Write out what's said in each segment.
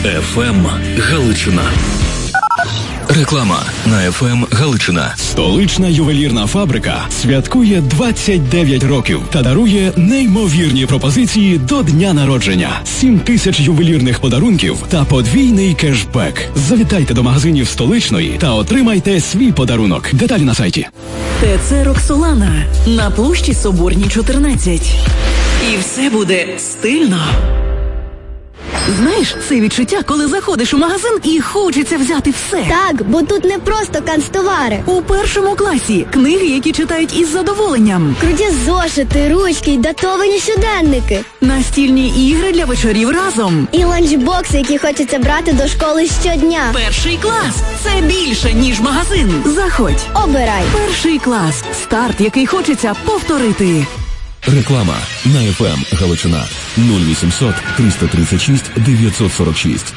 ФМ Галичина. Реклама на ФМ Галичина. Столична ювелірна фабрика святкує 29 років та дарує неймовірні пропозиції до дня народження. 7 тисяч ювелірних подарунків та подвійний кешбек. Завітайте до магазинів Столичної та отримайте свій подарунок. Деталі на сайті. ТЦ «Роксолана» на площі Соборній, 14. І все буде стильно. Знаєш, це відчуття, коли заходиш у магазин і хочеться взяти все. Так, бо тут не просто канцтовари. У першому класі книги, які читають із задоволенням. Круті зошити, ручки й датовані щоденники. Настільні ігри для вечорів разом. І ланчбокси, які хочеться брати до школи щодня. Перший клас – це більше, ніж магазин. Заходь. Обирай. Перший клас – старт, який хочеться повторити. Реклама на ФМ Галичина. 0800 336 946.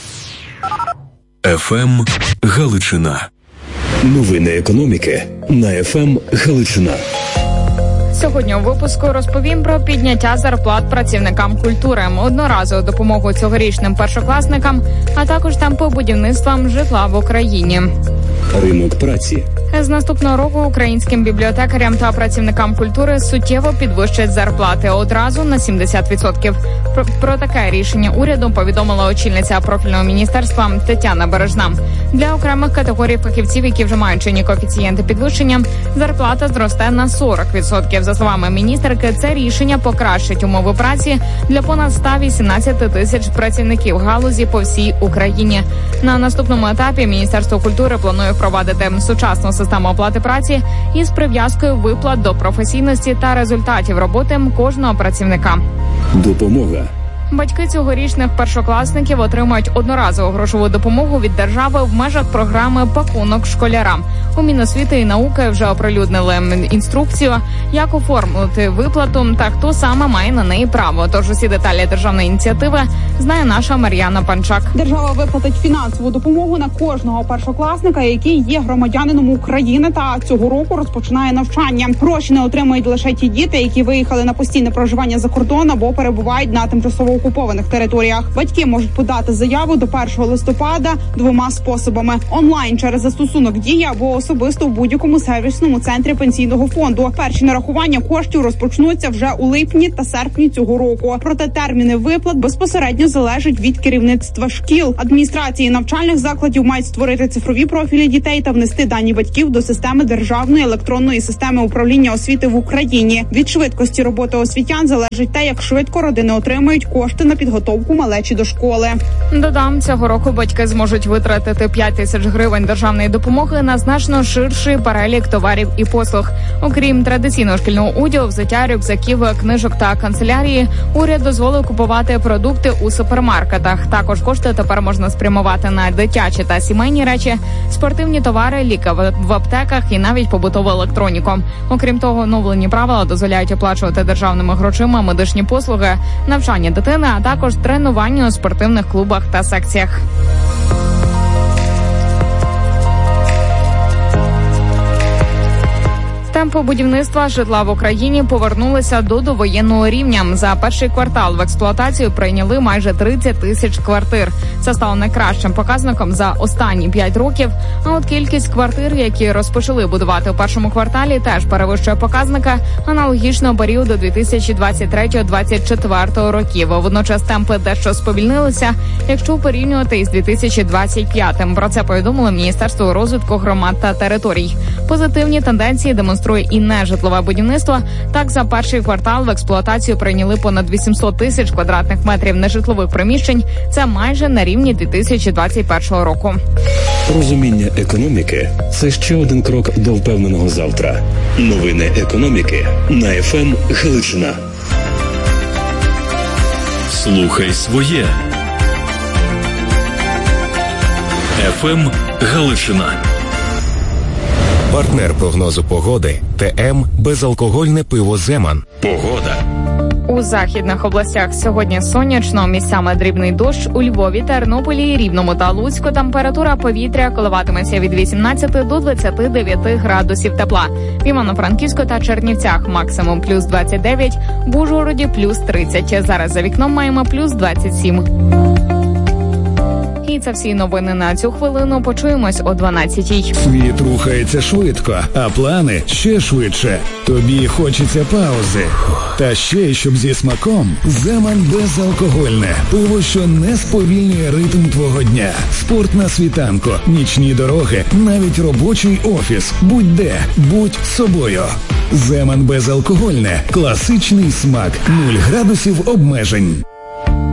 ФМ Галичина. Новини економіки на ФМ Галичина. Сьогодні у випуску розповім про підняття зарплат працівникам культури, одноразову допомогу цьогорічним першокласникам, а також темпи будівництва житла в Україні. Ринок праці. З наступного року українським бібліотекарям та працівникам культури суттєво підвищать зарплати одразу на 70%. Про таке рішення уряду повідомила очільниця профільного міністерства Тетяна Бережна. Для окремих категорій фахівців, які вже мають чинні коефіцієнти підвищення, зарплата зросте на 40%. За словами міністерки, це рішення покращить умови праці для понад 118 тисяч працівників галузі по всій Україні. На наступному етапі Міністерство культури планує впровадити сучасну систему оплати праці із прив'язкою виплат до професійності та результатів роботи кожного працівника. Допомога. Батьки цьогорічних першокласників отримають одноразову грошову допомогу від держави в межах програми «Пакунок школярам». У Міносвіти і науки вже оприлюднили інструкцію, як оформити виплату та хто саме має на неї право. Тож усі деталі державної ініціативи знає наша Мар'яна Панчак. Держава виплатить фінансову допомогу на кожного першокласника, який є громадянином України та цього року розпочинає навчання. Гроші не отримують лише ті діти, які виїхали на постійне проживання за кордон або перебувають на тимчасово окупованих територіях. Батьки можуть подати заяву до 1 листопада двома способами: онлайн через застосунок «Дія» або особисто в будь-якому сервісному центрі пенсійного фонду. Перші нарахування коштів розпочнуться вже у липні та серпні цього року. Проте терміни виплат безпосередньо залежать від керівництва шкіл. Адміністрації навчальних закладів мають створити цифрові профілі дітей та внести дані батьків до системи державної електронної системи управління освіти в Україні. Від швидкості роботи освітян залежить те, як швидко родини отримують кошти на підготовку малечі до школи. Додам, цього року батьки зможуть витратити 5 тисяч гривень державної допомоги на значно ширший перелік товарів і послуг. Окрім традиційного шкільного одягу, взуття, рюкзаків, книжок та канцелярії, уряд дозволив купувати продукти у супермаркетах. Також кошти тепер можна спрямувати на дитячі та сімейні речі, спортивні товари, ліки в аптеках і навіть побутову електроніку. Окрім того, оновлені правила дозволяють оплачувати державними грошима медичні послуги, навчання дитини, а також тренування у спортивних клубах та секціях. Темпи будівництва житла в Україні повернулися до довоєнного рівня. За перший квартал в експлуатацію прийняли майже 30 тисяч квартир. Це стало найкращим показником за останні 5 років. А от кількість квартир, які розпочали будувати у першому кварталі, теж перевищує показника аналогічного періоду 2023-2024 років. Водночас темпи дещо сповільнилися, якщо порівнювати із 2025-м. Про це повідомило Міністерство розвитку громад та територій. Позитивні тенденції демонструє і нежитлове будівництво. Так, за перший квартал в експлуатацію прийняли понад 800 тисяч квадратних метрів нежитлових приміщень. Це майже на рівні 2021 року. Розуміння економіки – це ще один крок до впевненого завтра. Новини економіки на ФМ Галичина. Слухай своє. ФМ Галичина. Партнер прогнозу погоди ТМ безалкогольне пиво «Земан». Погода. У західних областях сьогодні сонячно, місцями дрібний дощ. У Львові, Тернополі, Рівному та Луцьку температура повітря коливатиметься від 18 до 29 градусів тепла. В Івано-Франківську та Чернівцях максимум плюс 29, в Ужгороді плюс 30. Зараз за вікном маємо плюс 27. І це всі новини на цю хвилину. Почуємось о 12-й. Світ рухається швидко, а плани ще швидше. Тобі хочеться паузи. Та ще, щоб зі смаком, Земан безалкогольне. Пиво, що не сповільнює ритм твого дня. Спорт на світанку, нічні дороги, навіть робочий офіс. Будь-де, будь собою. Земан безалкогольне. Класичний смак. 0 градусів обмежень.